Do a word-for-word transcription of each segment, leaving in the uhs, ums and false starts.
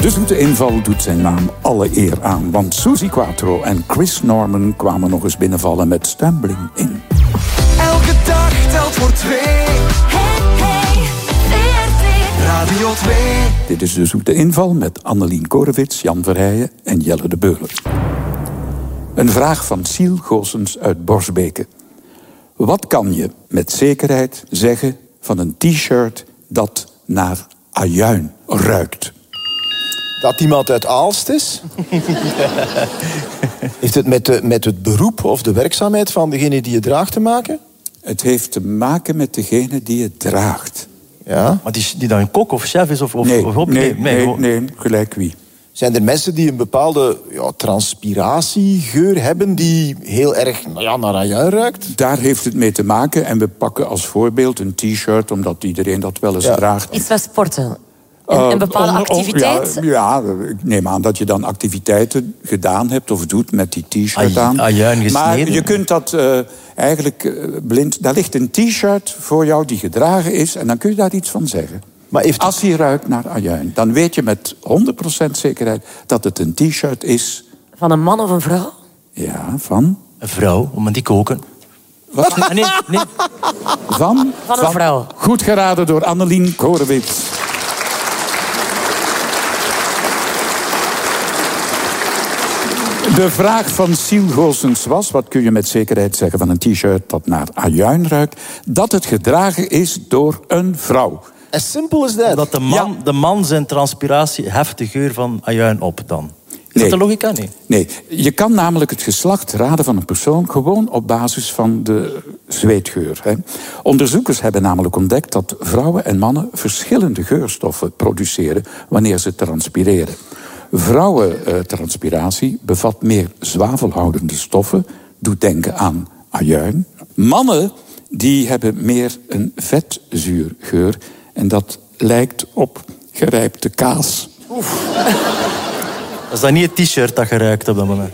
De zoete inval doet zijn naam alle eer aan. Want Suzy Quatro en Chris Norman kwamen nog eens binnenvallen met Stumbling In. Elke dag telt voor twee. Hey, hey, V R twee. Radio twee. Dit is de zoete inval met Annelien Korewits, Jan Verheijen en Jelle de Beuler. Een vraag van Siel Goossens uit Borsbeke. Wat kan je met zekerheid zeggen van een t-shirt dat naar ajuin ruikt? Dat iemand uit Aalst is? Heeft het met, de, met het beroep of de werkzaamheid van degene die het draagt te maken? Het heeft te maken met degene die het draagt. Ja? Maar die, die dan een kok of chef is? Of, of, Nee, of op? nee, nee, nee, nee, nee, gelijk wie. Zijn er mensen die een bepaalde ja, transpiratiegeur hebben die heel erg nou ja, naar ajuin ruikt? Daar heeft het mee te maken. En we pakken als voorbeeld een t-shirt, omdat iedereen dat wel eens Ja. draagt. Iets van sporten. Een, een bepaalde Uh, om- om- activiteit. Ja, ja, ik neem aan dat je dan activiteiten gedaan hebt of doet met die t-shirt Aj- aan. ajuin gesneden. Maar je kunt dat uh, eigenlijk uh, blind... Daar ligt een t-shirt voor jou die gedragen is en dan kun je daar iets van zeggen. Maar heeft... Als hij ruikt naar ajuin, dan weet je met honderd procent zekerheid dat het een t-shirt is. Van een man of een vrouw? Ja, van... Een vrouw, om die koken. Wat? Ah, nee, nee. Van? Van een vrouw. Goed geraden door Annelien Korewits. De vraag van Siel Goossens was... wat kun je met zekerheid zeggen van een t-shirt dat naar ajuin ruikt? Dat het gedragen is door een vrouw. As simple as that. Dat de man, de man zijn transpiratie heft de geur van ajuin op dan. Is Nee. dat de logica? Nee. Nee, je kan namelijk het geslacht raden van een persoon... gewoon op basis van de zweetgeur. Hè. Onderzoekers hebben namelijk ontdekt dat vrouwen en mannen... verschillende geurstoffen produceren wanneer ze transpireren. Vrouwentranspiratie bevat meer zwavelhoudende stoffen... doet denken aan ajuin. Mannen die hebben meer een vetzuurgeur... en dat lijkt op gerijpte kaas. Dat is dan niet het t-shirt dat je ruikt op dat moment.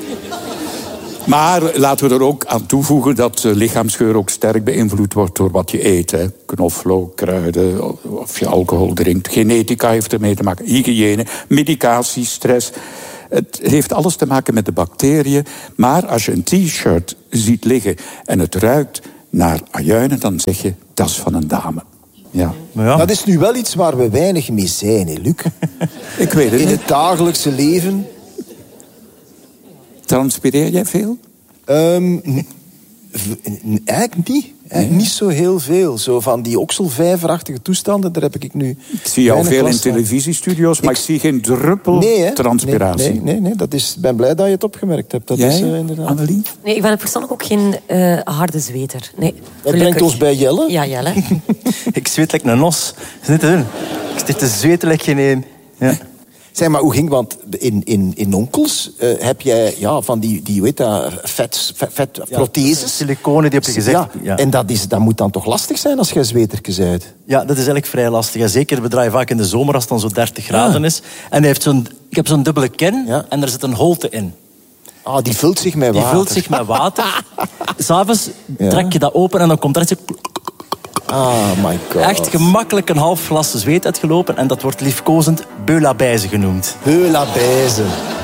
Maar laten we er ook aan toevoegen dat uh, lichaamsgeur ook sterk beïnvloed wordt door wat je eet. Hè. Knoflook, kruiden, of je alcohol drinkt. Genetica heeft ermee te maken. Hygiëne, medicatie, stress. Het heeft alles te maken met de bacteriën. Maar als je een t-shirt ziet liggen en het ruikt naar ajuinen... dan zeg je, dat is van een dame. Ja. Maar ja, Dat is nu wel iets waar we weinig mee zijn, hè, Luc. Ik weet het In niet. het dagelijkse leven... Transpireer jij veel? Ehm, n- v- n- eigenlijk niet. Eigenlijk niet zo heel veel. Zo van die okselvijverachtige toestanden, daar heb ik nu... Ik zie jou weinig veel in last van. televisiestudio's, maar ik, Ik- zie geen druppel Nee, hè? transpiratie. Nee, nee, nee, nee. Dat is, ik ben blij dat je het opgemerkt hebt. Dat Jij, is uh, inderdaad... Annelien? Nee, ik ben persoonlijk ook geen uh, harde zweter. Nee, Dat gelukkig. brengt ons bij Jelle. Ja, Jelle. ik zweet like een os. Dat is niet te doen. Ik zit te zweten like geen één. Ja. Zeg maar, hoe ging want in, in, in Onkels uh, heb jij ja, van die, die hoe heet dat, vet, vet, vet protheses. Siliconen die op je gezicht. Ja, Ja. en dat, is, dat moet dan toch lastig zijn als jij zwetertje bent? Ja, dat is eigenlijk vrij lastig. Ja, zeker, we draaien vaak in de zomer als het dan zo dertig graden Ja. is. En hij heeft zo'n, ik heb zo'n dubbele kin Ja. en er zit een holte in. Ah, die vult zich met Die water. vult zich met water. S'avonds Ja. trek je dat open en dan komt er iets... Ah, my god. Echt gemakkelijk een half glas zweet uitgelopen en dat wordt liefkozend beulabijze genoemd. Heulabijzen.